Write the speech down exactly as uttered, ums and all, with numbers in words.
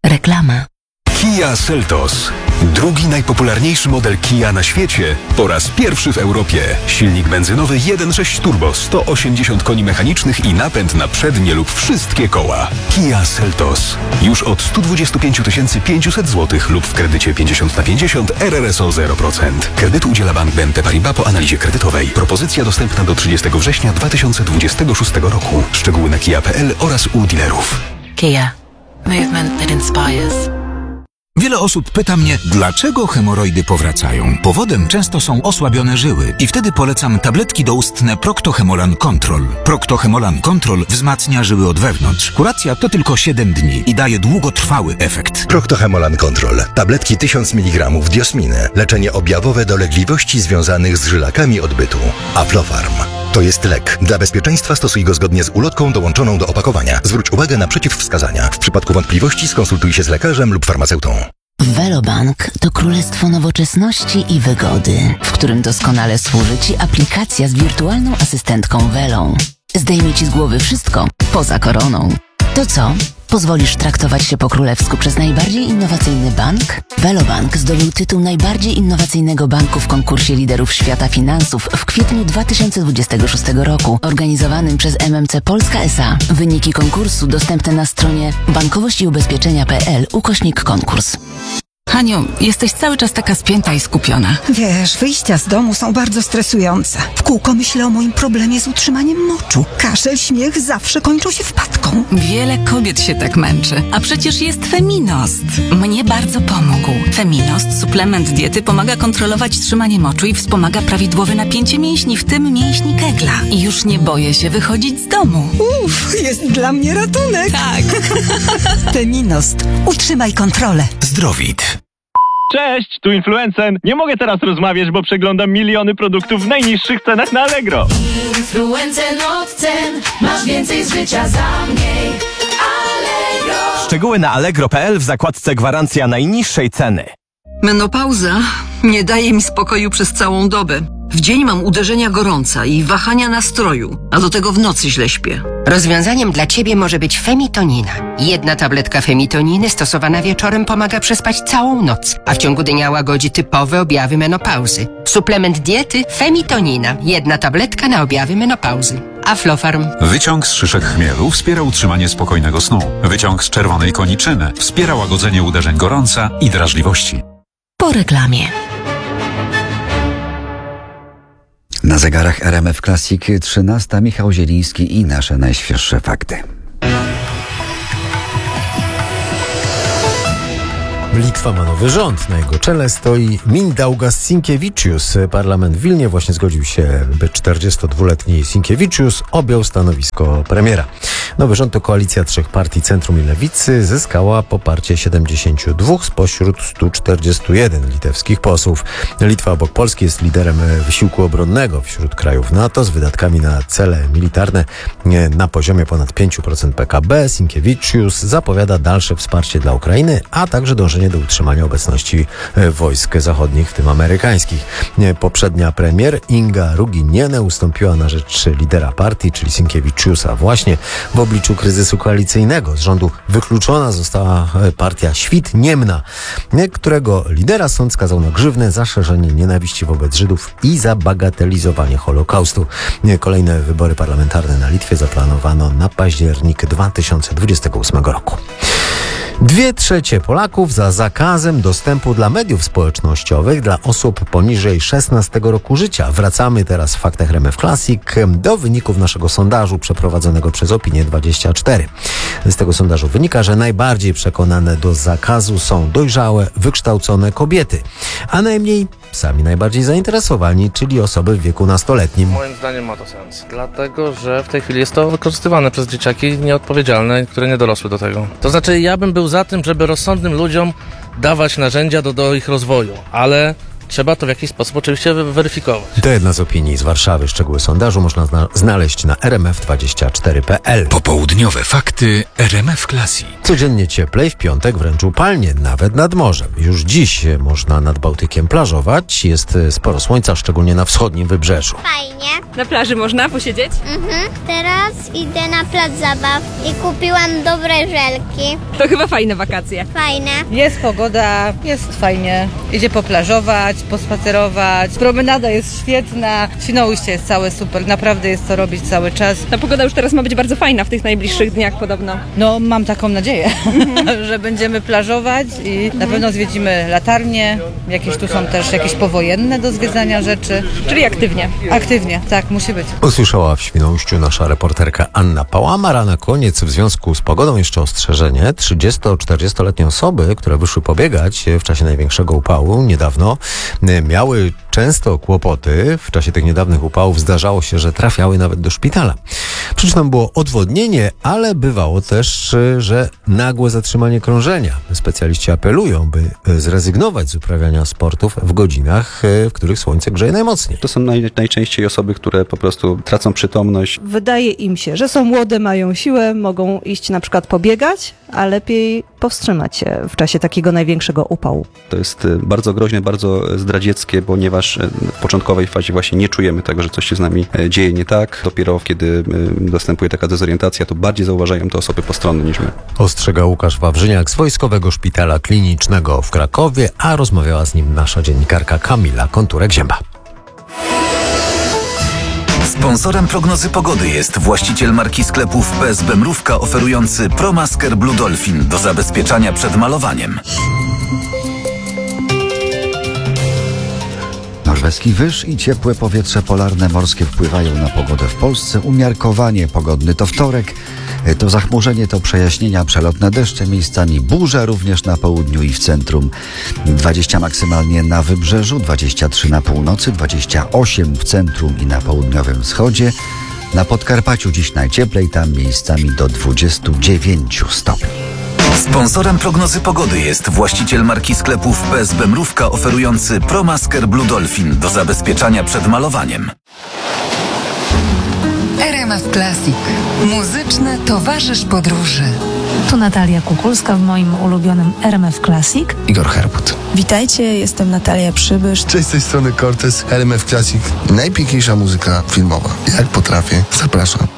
Reklama. Kia Seltos. Drugi najpopularniejszy model Kia na świecie po raz pierwszy w Europie. Silnik benzynowy jeden przecinek sześć turbo, sto osiemdziesiąt koni mechanicznych i napęd na przednie lub wszystkie koła. Kia Seltos. Już od sto dwadzieścia pięć tysięcy pięćset złotych lub w kredycie pięćdziesiąt na pięćdziesiąt R R S O zero procent. Kredyt udziela Bank B N P Paribas po analizie kredytowej. Propozycja dostępna do trzydziestego września dwa tysiące dwudziestego szóstego roku. Szczegóły na kia kropka p l oraz u dealerów. Kia. Movement that inspires. Wiele osób pyta mnie, dlaczego hemoroidy powracają. Powodem często są osłabione żyły i wtedy polecam tabletki doustne Procto-Hemolan Control. Procto-Hemolan Control wzmacnia żyły od wewnątrz. Kuracja to tylko siedem dni i daje długotrwały efekt. Procto-Hemolan Control. Tabletki tysiąc miligramów diosminy. Leczenie objawowe dolegliwości związanych z żylakami odbytu. Aflofarm. To jest lek. Dla bezpieczeństwa stosuj go zgodnie z ulotką dołączoną do opakowania. Zwróć uwagę na przeciwwskazania. W przypadku wątpliwości skonsultuj się z lekarzem lub farmaceutą. Velobank to królestwo nowoczesności i wygody, w którym doskonale służy Ci aplikacja z wirtualną asystentką Velą. Zdejmie Ci z głowy wszystko, poza koroną. To co? Pozwolisz traktować się po królewsku przez najbardziej innowacyjny bank? Velobank zdobył tytuł najbardziej innowacyjnego banku w konkursie liderów świata finansów w kwietniu dwa tysiące dwudziestego szóstego roku, organizowanym przez M M C Polska S A. Wyniki konkursu dostępne na stronie bankowość i ubezpieczenia kropka p l ukośnik konkurs. Haniu, jesteś cały czas taka spięta i skupiona. Wiesz, wyjścia z domu są bardzo stresujące. W kółko myślę o moim problemie z utrzymaniem moczu. Kaszel, śmiech zawsze kończą się wpadką. Wiele kobiet się tak męczy, a przecież jest Feminost. Mnie bardzo pomógł. Feminost, suplement diety, pomaga kontrolować trzymanie moczu i wspomaga prawidłowe napięcie mięśni, w tym mięśni kegla. I już nie boję się wychodzić z domu. Uff, jest dla mnie ratunek. Tak. Feminost. Utrzymaj kontrolę. Zdrowit. Cześć, tu Influencen. Nie mogę teraz rozmawiać, bo przeglądam miliony produktów w najniższych cenach na Allegro. Influencen od cen, masz więcej z życia za mniej. Allegro. Szczegóły na allegro kropka p l w zakładce gwarancja najniższej ceny. Menopauza nie daje mi spokoju przez całą dobę. W dzień mam uderzenia gorąca i wahania nastroju, a do tego w nocy źle śpię. Rozwiązaniem dla Ciebie może być Femitonina. Jedna tabletka Femitoniny stosowana wieczorem pomaga przespać całą noc, a w ciągu dnia łagodzi typowe objawy menopauzy. Suplement diety Femitonina. Jedna tabletka na objawy menopauzy. Aflofarm. Wyciąg z szyszek chmielu wspiera utrzymanie spokojnego snu. Wyciąg z czerwonej koniczyny wspiera łagodzenie uderzeń gorąca i drażliwości. Po reklamie. Na zegarach R M F Classic trzynasta, Michał Zieliński i nasze najświeższe fakty. Litwa ma nowy rząd. Na jego czele stoi Mindaugas Sinkevičius. Parlament w Wilnie właśnie zgodził się, by czterdziestodwuletni Sinkevičius objął stanowisko premiera. Nowy rząd to koalicja trzech partii centrum i lewicy. Zyskała poparcie siedemdziesięciu dwóch spośród stu czterdziestu jeden litewskich posłów. Litwa obok Polski jest liderem wysiłku obronnego wśród krajów NATO z wydatkami na cele militarne na poziomie ponad pięć procent P K B. Sinkevičius zapowiada dalsze wsparcie dla Ukrainy, a także dążenie do utrzymania obecności wojsk zachodnich, w tym amerykańskich. Poprzednia premier Inga Ruginiene ustąpiła na rzecz lidera partii, czyli Sinkevičiusa. Właśnie w obliczu kryzysu koalicyjnego z rządu wykluczona została partia Świt Niemna, którego lidera sąd skazał na grzywnę za szerzenie nienawiści wobec Żydów i za bagatelizowanie Holokaustu. Kolejne wybory parlamentarne na Litwie zaplanowano na październik dwa tysiące dwudziestego ósmego roku. Dwie trzecie Polaków za zakazem dostępu dla mediów społecznościowych dla osób poniżej szesnastego roku życia. Wracamy teraz w faktach R M F Classic do wyników naszego sondażu przeprowadzonego przez Opinię dwadzieścia cztery. Z tego sondażu wynika, że najbardziej przekonane do zakazu są dojrzałe, wykształcone kobiety, a najmniej sami najbardziej zainteresowani, czyli osoby w wieku nastoletnim. Moim zdaniem ma to sens, dlatego że w tej chwili jest to wykorzystywane przez dzieciaki nieodpowiedzialne, które nie dorosły do tego. To znaczy ja bym był za tym, żeby rozsądnym ludziom dawać narzędzia do, do ich rozwoju, ale trzeba to w jakiś sposób oczywiście weryfikować. To jedna z opinii z Warszawy. Szczegóły sondażu można zna- znaleźć na r m f dwadzieścia cztery kropka p l. Popołudniowe fakty R M F Classic. Codziennie cieplej, w piątek wręcz upalnie, nawet nad morzem. Już dziś można nad Bałtykiem plażować. Jest sporo słońca, szczególnie na wschodnim wybrzeżu. Fajnie. Na plaży można posiedzieć? Mhm. Teraz idę na plac zabaw i kupiłam dobre żelki. To chyba fajne wakacje. Fajne. Jest pogoda, jest fajnie. Idzie poplażować, pospacerować. Promenada jest świetna. Świnoujście jest całe super. Naprawdę jest co robić cały czas. Ta pogoda już teraz ma być bardzo fajna w tych najbliższych dniach podobno. No, mam taką nadzieję, mm-hmm. że będziemy plażować i mm-hmm. na pewno zwiedzimy latarnie. Jakieś tu są też jakieś powojenne do zwiedzania rzeczy. Czyli aktywnie. Aktywnie, tak, musi być. Usłyszała w Świnoujściu nasza reporterka Anna Pałamara. Na koniec w związku z pogodą jeszcze ostrzeżenie. trzydziesto-czterdziestoletnie osoby, które wyszły pobiegać w czasie największego upału niedawno, miały często kłopoty. W czasie tych niedawnych upałów zdarzało się, że trafiały nawet do szpitala. Przyczyną było odwodnienie, ale bywało też, że nagłe zatrzymanie krążenia. Specjaliści apelują, by zrezygnować z uprawiania sportów w godzinach, w których słońce grzeje najmocniej. To są naj, najczęściej osoby, które po prostu tracą przytomność. Wydaje im się, że są młode, mają siłę, mogą iść na przykład pobiegać, a lepiej powstrzymać się w czasie takiego największego upału. To jest bardzo groźne, bardzo zdradzieckie, ponieważ w początkowej fazie właśnie nie czujemy tego, że coś się z nami dzieje nie tak. Dopiero kiedy następuje taka dezorientacja, to bardziej zauważają te osoby postronne niż my. Ostrzega Łukasz Wawrzyniak z Wojskowego Szpitala Klinicznego w Krakowie, a rozmawiała z nim nasza dziennikarka Kamila Konturek-Zięba. Sponsorem prognozy pogody jest właściciel marki sklepów P S B Mrówka oferujący ProMasker Blue Dolphin do zabezpieczania przed malowaniem. Norweski wyż i ciepłe powietrze polarne morskie wpływają na pogodę w Polsce. Umiarkowanie pogodny to wtorek. To zachmurzenie, to przejaśnienia, przelotne deszcze, miejscami burze również na południu i w centrum. dwadzieścia maksymalnie na wybrzeżu, dwadzieścia trzy na północy, dwadzieścia osiem w centrum i na południowym wschodzie. Na Podkarpaciu dziś najcieplej, tam miejscami do dwudziestu dziewięciu stopni. Sponsorem prognozy pogody jest właściciel marki sklepów P S B Mrówka oferujący ProMasker Blue Dolphin do zabezpieczania przed malowaniem. R M F Classic. Muzyczny towarzysz podróży. Tu Natalia Kukulska w moim ulubionym R M F Classic. Igor Herbut. Witajcie, jestem Natalia Przybysz. Cześć, z tej strony Cortez, R M F Classic. Najpiękniejsza muzyka filmowa. Jak potrafię, zapraszam.